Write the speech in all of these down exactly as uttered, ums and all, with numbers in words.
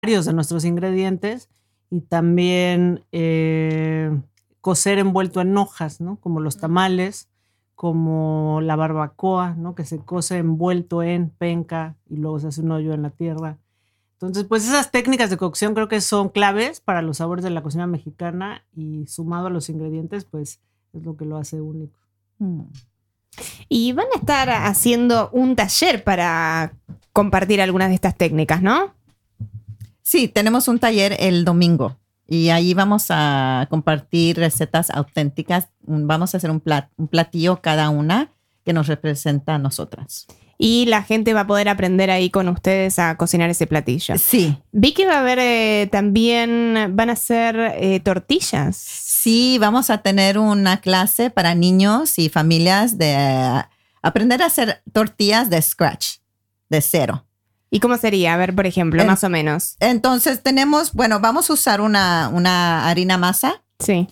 varios de nuestros ingredientes y también eh, cocer envuelto en hojas, ¿no? Como los tamales, como la barbacoa, ¿no? Que se cose envuelto en penca y luego se hace un hoyo en la tierra. Entonces, pues esas técnicas de cocción creo que son claves para los sabores de la cocina mexicana y sumado a los ingredientes, pues es lo que lo hace único. Mm. Y van a estar haciendo un taller para compartir algunas de estas técnicas, ¿no? Sí, tenemos un taller el domingo y ahí vamos a compartir recetas auténticas. Vamos a hacer un, plat, un platillo cada una que nos representa a nosotras. Y la gente va a poder aprender ahí con ustedes a cocinar ese platillo. Sí. Vi que va a haber eh, también, van a hacer eh, tortillas. Sí, vamos a tener una clase para niños y familias de uh, aprender a hacer tortillas de scratch, de cero. ¿Y cómo sería? A ver, por ejemplo, en, más o menos. Entonces tenemos, bueno, vamos a usar una, una harina masa. Sí.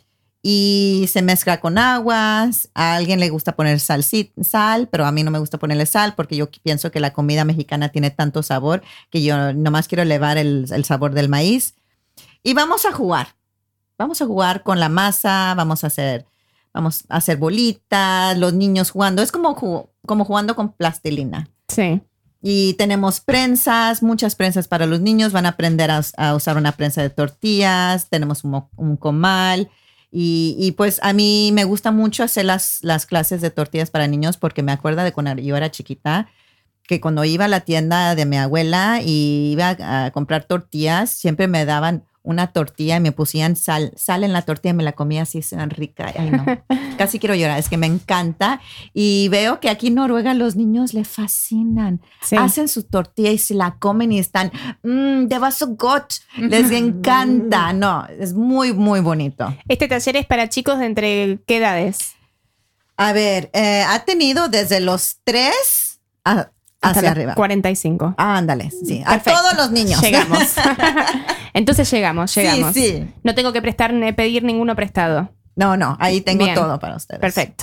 Y se mezcla con aguas. A alguien le gusta poner sal, sal, pero a mí no me gusta ponerle sal porque yo pienso que la comida mexicana tiene tanto sabor que yo nomás quiero elevar el, el sabor del maíz. Y vamos a jugar. Vamos a jugar con la masa, vamos a hacer, vamos a hacer bolitas, los niños jugando. Es como, como jugando con plastilina. Sí. Y tenemos prensas, muchas prensas para los niños. Van a aprender a, a usar una prensa de tortillas. Tenemos un, un comal. Y, y pues a mí me gusta mucho hacer las, las clases de tortillas para niños porque me acuerdo de cuando yo era chiquita, que cuando iba a la tienda de mi abuela y iba a, a comprar tortillas, siempre me daban una tortilla y me pusían sal, sal en la tortilla y me la comía así, tan rica. Ay, no. Casi quiero llorar, es que me encanta. Y veo que aquí en Noruega los niños le fascinan. Sí. Hacen su tortilla y se la comen y están, mmm, det var so godt. Les encanta. No, es muy, muy bonito. ¿Este taller es para chicos de entre qué edades? A ver, eh, ha tenido desde los tres a hasta hacia arriba. cuarenta y cinco. Ah, ándale, sí. Perfecto. A todos los niños. Llegamos. Entonces llegamos, llegamos. Sí, sí. No tengo que prestar, pedir ninguno prestado. No, no, ahí tengo Bien. todo para ustedes. Perfecto.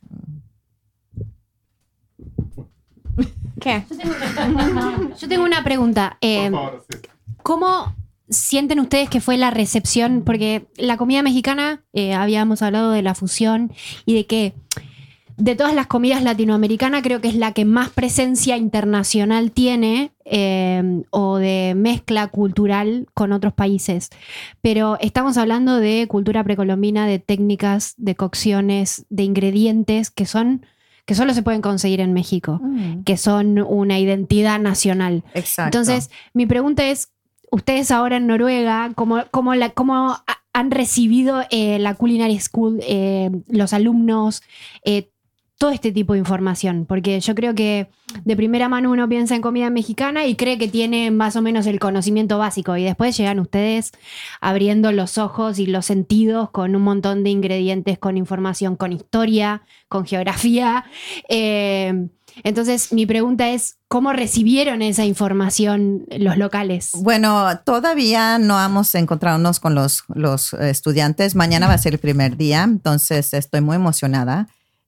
¿Qué? Yo tengo, yo tengo una pregunta. Eh, Por favor, sí. ¿Cómo sienten ustedes que fue la recepción? Porque la comida mexicana, eh, habíamos hablado de la fusión y de que de todas las comidas latinoamericanas creo que es la que más presencia internacional tiene eh, o de mezcla cultural con otros países. Pero estamos hablando de cultura precolombina, de técnicas, de cocciones, de ingredientes que son que solo se pueden conseguir en México, mm. que son una identidad nacional. Exacto. Entonces, mi pregunta es, ustedes ahora en Noruega, ¿cómo, cómo, la, cómo han recibido eh, la Culinary School, eh, los alumnos, eh, todo este tipo de información? Porque yo creo que de primera mano uno piensa en comida mexicana y cree que tiene más o menos el conocimiento básico y después llegan ustedes abriendo los ojos y los sentidos con un montón de ingredientes, con información, con historia, con geografía. Eh, entonces mi pregunta es, ¿cómo recibieron esa información los locales? Bueno, todavía no hemos encontrado con los, los estudiantes. Mañana va a ser el primer día, entonces estoy muy emocionada.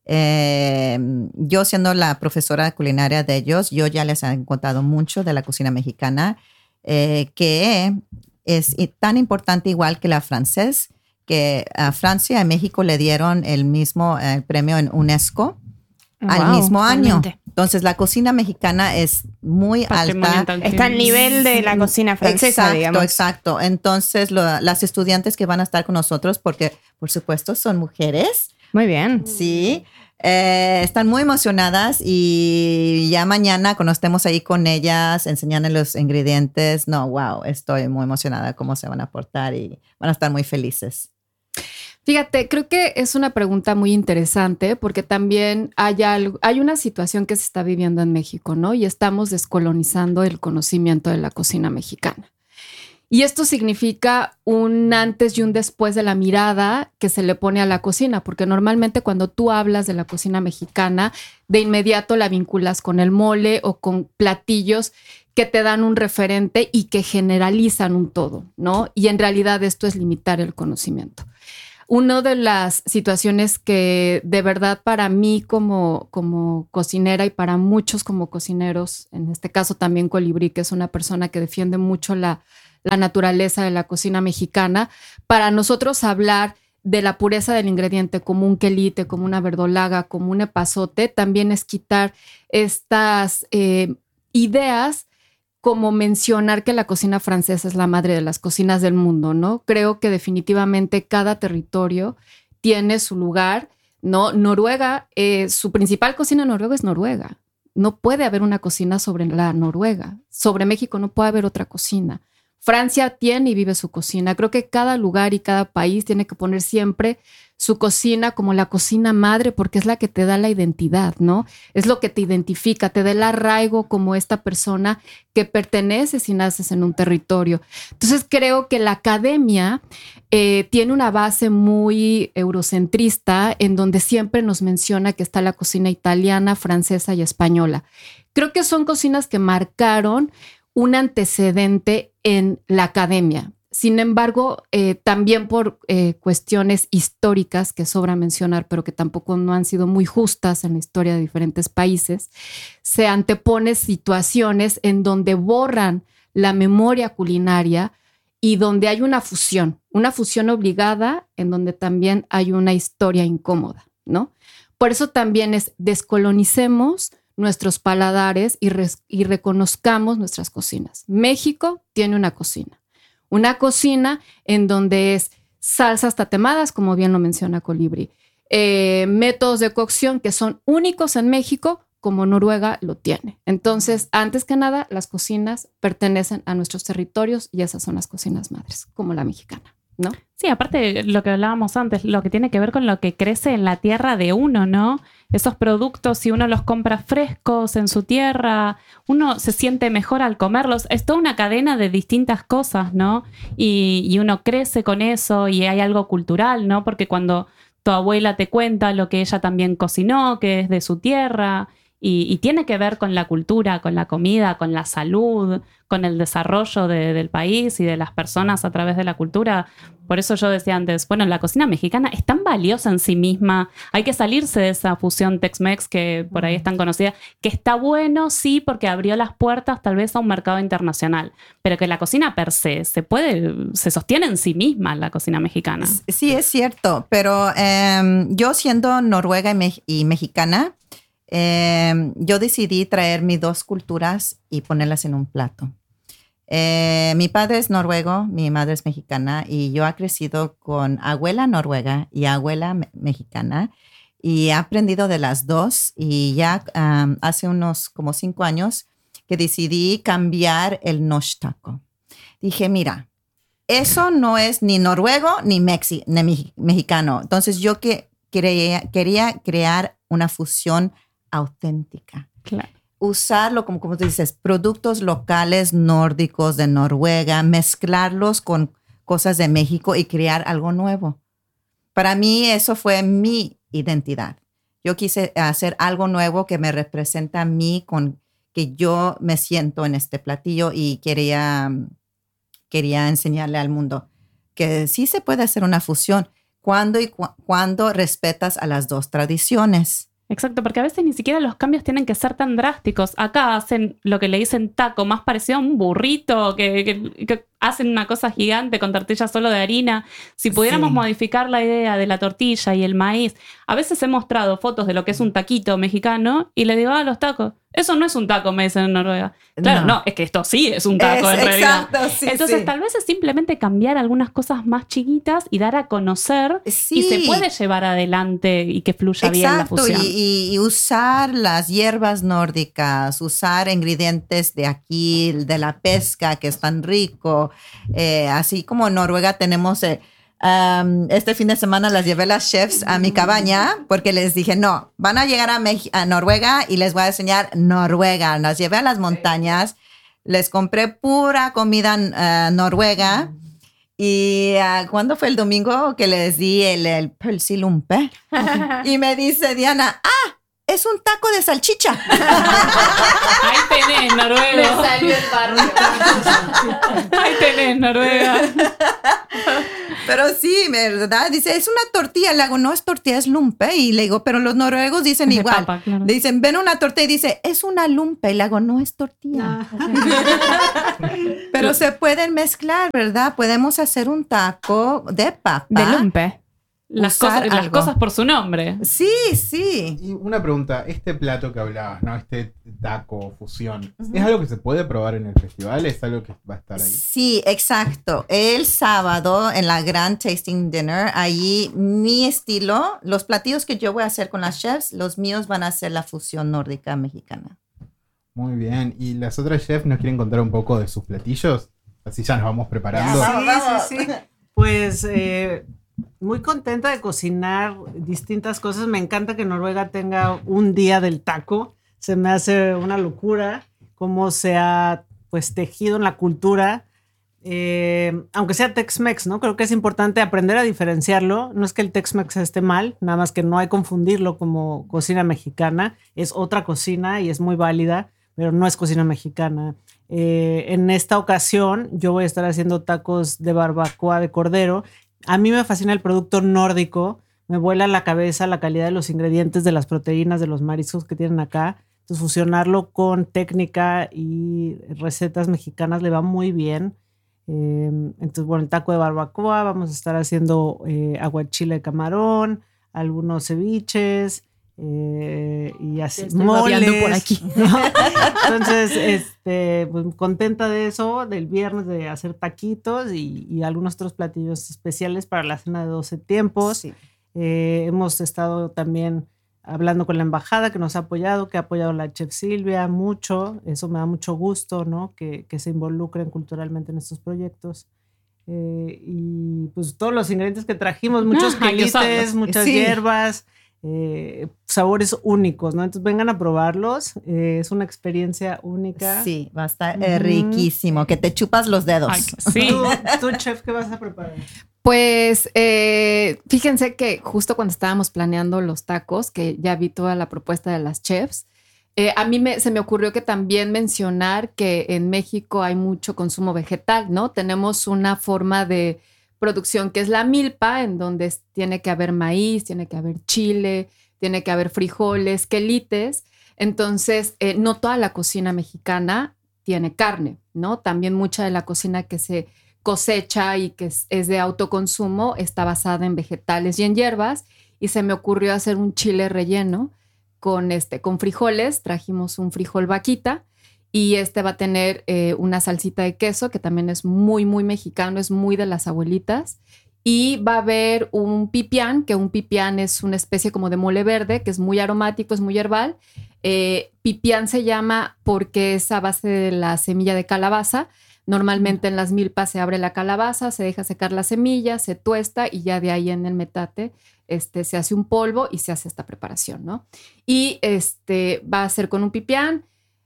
Eh, yo siendo la profesora culinaria de ellos, yo ya les he contado mucho de la cocina mexicana, eh, que es tan importante igual que la francés, que a Francia y México le dieron el mismo eh, premio en UNESCO wow, al mismo año. Realmente. Entonces la cocina mexicana es muy alta. Está al nivel de la cocina francesa, exacto, digamos. Exacto. Entonces lo, las estudiantes que van a estar con nosotros, porque por supuesto son mujeres. Muy bien. Sí, eh, están muy emocionadas y ya mañana cuando estemos ahí con ellas, enseñándoles los ingredientes, no, wow, estoy muy emocionada cómo se van a portar y van a estar muy felices. Fíjate, creo que es una pregunta muy interesante porque también hay, algo, hay una situación que se está viviendo en México, ¿no? Y estamos descolonizando el conocimiento de la cocina mexicana. Y esto significa un antes y un después de la mirada que se le pone a la cocina, porque normalmente cuando tú hablas de la cocina mexicana, de inmediato la vinculas con el mole o con platillos que te dan un referente y que generalizan un todo, ¿no? Y en realidad esto es limitar el conocimiento. Una de las situaciones que de verdad para mí como, como cocinera y para muchos como cocineros, en este caso también Colibrí, que es una persona que defiende mucho la la naturaleza de la cocina mexicana. Para nosotros hablar de la pureza del ingrediente como un quelite, como una verdolaga, como un epazote, también es quitar estas eh, ideas como mencionar que la cocina francesa es la madre de las cocinas del mundo, ¿no? Creo que definitivamente cada territorio tiene su lugar, ¿no? Noruega, eh, su principal cocina en Noruega es Noruega. No puede haber una cocina sobre la Noruega. Sobre México no puede haber otra cocina. Francia tiene y vive su cocina. Creo que cada lugar y cada país tiene que poner siempre su cocina como la cocina madre, porque es la que te da la identidad, ¿no? Es lo que te identifica, te da el arraigo como esta persona que perteneces y naces en un territorio. Entonces creo que la academia eh, tiene una base muy eurocentrista en donde siempre nos menciona que está la cocina italiana, francesa y española. Creo que son cocinas que marcaron un antecedente en la academia. Sin embargo, eh, también por eh, cuestiones históricas que sobra mencionar, pero que tampoco no han sido muy justas en la historia de diferentes países, se antepone situaciones en donde borran la memoria culinaria y donde hay una fusión, una fusión obligada en donde también hay una historia incómoda, ¿no? Por eso también es descolonicemos nuestros paladares y, re- y reconozcamos nuestras cocinas. México tiene una cocina. Una cocina en donde es salsas tatemadas, como bien lo menciona Colibrí. Eh, métodos de cocción que son únicos en México, como Noruega lo tiene. Entonces, antes que nada, las cocinas pertenecen a nuestros territorios y esas son las cocinas madres, como la mexicana, ¿no? Sí, aparte lo que hablábamos antes, lo que tiene que ver con lo que crece en la tierra de uno, ¿no? Esos productos, si uno los compra frescos en su tierra, uno se siente mejor al comerlos. Es toda una cadena de distintas cosas, ¿no? Y, y uno crece con eso y hay algo cultural, ¿no? Porque cuando tu abuela te cuenta lo que ella también cocinó, que es de su tierra, y, y tiene que ver con la cultura, con la comida, con la salud, con el desarrollo de, del país y de las personas a través de la cultura. Por eso yo decía antes, bueno, la cocina mexicana es tan valiosa en sí misma, hay que salirse de esa fusión Tex-Mex que por ahí es tan conocida, que está bueno, sí, porque abrió las puertas tal vez a un mercado internacional, pero que la cocina per se, se puede, se sostiene en sí misma la cocina mexicana. Sí, es cierto, pero eh, yo siendo noruega y, me- y mexicana, eh, yo decidí traer mis dos culturas y ponerlas en un plato. Eh, mi padre es noruego, mi madre es mexicana y yo he crecido con abuela noruega y abuela me- mexicana y he aprendido de las dos y ya um, hace unos como cinco años que decidí cambiar el nosh taco. Dije, mira, eso no es ni noruego ni, mexi- ni me- mexicano. Entonces yo que, quería, quería crear una fusión auténtica. Claro. Usarlo, como, como tú dices, productos locales nórdicos de Noruega, mezclarlos con cosas de México y crear algo nuevo. Para mí eso fue mi identidad. Yo quise hacer algo nuevo que me representa a mí, con que yo me siento en este platillo y quería, quería enseñarle al mundo que sí se puede hacer una fusión cuando y cu- cuando respetas a las dos tradiciones. Exacto, porque a veces ni siquiera los cambios tienen que ser tan drásticos. Acá hacen lo que le dicen taco, más parecido a un burrito, que, que, que hacen una cosa gigante con tortilla solo de harina. Si pudiéramos Sí. modificar la idea de la tortilla y el maíz, a veces he mostrado fotos de lo que es un taquito mexicano y le digo, ah, los tacos, eso no es un taco, me dicen en Noruega. Claro, no, No. es que esto sí es un taco Es- en realidad. exacto, sí, Entonces sí. tal vez es simplemente cambiar algunas cosas más chiquitas y dar a conocer Sí. y se puede llevar adelante y que fluya bien la Exacto, fusión. y, y- y usar las hierbas nórdicas, usar ingredientes de aquí, de la pesca, que es tan rico. Eh, así como en Noruega tenemos, eh, um, este fin de semana las llevé las chefs a mi cabaña porque les dije, no, van a llegar a, Mex- a Noruega y les voy a enseñar Noruega. Las llevé a las montañas, les compré pura comida uh, noruega. Y uh, ¿cuándo fue el domingo que les di el, el pølselumpe? Y me dice Diana, ah, es un taco de salchicha. Ahí tenés, Noruega. Me salió el barrio. Ahí tenés, Noruega. Pero sí, ¿verdad? Dice, es una tortilla. Le hago, no es tortilla, es lumpe. Y le digo, pero los noruegos dicen Es de igual. papa, claro. Le dicen, ven una tortilla y dice, es una lumpe. Y le hago, no es tortilla. Pero se pueden mezclar, ¿verdad? Podemos hacer un taco de papa. De lumpe. Las Usar cosas, las algo. cosas por su nombre. Sí, sí. Y una pregunta, este plato que hablabas, ¿no? Este taco fusión, ¿es algo que se puede probar en el festival? ¿Es algo que va a estar ahí? Sí, exacto. El sábado en la Grand Tasting Dinner, ahí mi estilo, los platillos que yo voy a hacer con las chefs, los míos van a ser la fusión nórdica mexicana. Muy bien. ¿Y las otras chefs nos quieren contar un poco de sus platillos? Así ya nos vamos preparando. Ya, Sí, vamos. sí, sí. Pues eh, muy contenta de cocinar distintas cosas. Me encanta que Noruega tenga un día del taco. Se me hace una locura cómo se ha pues tejido en la cultura. Eh, aunque sea Tex-Mex, ¿no? Creo que es importante aprender a diferenciarlo. No es que el Tex-Mex esté mal, nada más que no hay que confundirlo como cocina mexicana. Es otra cocina y es muy válida, pero no es cocina mexicana. Eh, en esta ocasión yo voy a estar haciendo tacos de barbacoa de cordero. A mí me fascina el producto nórdico. Me vuela la cabeza la calidad de los ingredientes, de las proteínas, de los mariscos que tienen acá. Entonces fusionarlo con técnica y recetas mexicanas le va muy bien. Eh, entonces, bueno, el taco de barbacoa, vamos a estar haciendo eh, aguachile de camarón, algunos ceviches eh, y así, Estoy babeando moles. por aquí. ¿no? Entonces, este, pues, contenta de eso, del viernes de hacer taquitos y, y algunos otros platillos especiales para la cena de doce tiempos. Sí. Eh, hemos estado también hablando con la embajada que nos ha apoyado, que ha apoyado a la chef Silvia mucho. Eso me da mucho gusto, ¿no? Que, que se involucren culturalmente en estos proyectos. Eh, y pues todos los ingredientes que trajimos, muchos Ah, hay que quelites, usarlos. muchas Sí. hierbas, eh, sabores únicos, ¿no? Entonces vengan a probarlos. Eh, es una experiencia única. Sí, va a estar eh, Ujú. riquísimo, que te chupas los dedos. Ay, sí. ¿Tú, tú, chef, qué vas a preparar? Pues eh, fíjense que justo cuando estábamos planeando los tacos, que ya vi toda la propuesta de las chefs, eh, a mí me, se me ocurrió que también mencionar que en México hay mucho consumo vegetal, ¿no? Tenemos una forma de producción que es la milpa, en donde es- tiene que haber maíz, tiene que haber chile, tiene que haber frijoles, quelites. Entonces, eh, no toda la cocina mexicana tiene carne, ¿no? También mucha de la cocina que se cosecha y que es, es de autoconsumo está basada en vegetales y en hierbas, y se me ocurrió hacer un chile relleno con, este, con frijoles. Trajimos un frijol vaquita y este va a tener eh, una salsita de queso que también es muy, muy mexicano, es muy de las abuelitas, y va a haber un pipián, que un pipián es una especie como de mole verde, que es muy aromático, es muy herbal. Eh, pipián se llama porque es a base de la semilla de calabaza. Normalmente en las milpas se abre la calabaza, se deja secar la semilla, se tuesta y ya de ahí en el metate este, se hace un polvo y se hace esta preparación, ¿no? Y este, va a ser con un pipián.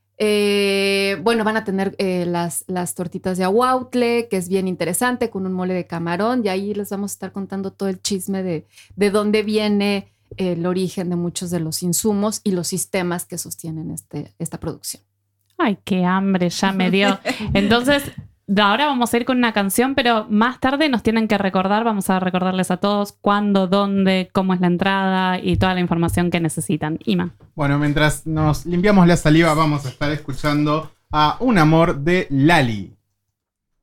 Eh, bueno, van a tener eh, las, las tortitas de aguautle, que es bien interesante, con un mole de camarón, y ahí les vamos a estar contando todo el chisme de, de dónde viene el origen de muchos de los insumos y los sistemas que sostienen este, esta producción. Ay, qué hambre ya me dio. Entonces, ahora vamos a ir con una canción, pero más tarde nos tienen que recordar, vamos a recordarles a todos cuándo, dónde, cómo es la entrada y toda la información que necesitan. Ima. Bueno, mientras nos limpiamos la saliva, vamos a estar escuchando a Un Amor de Lali.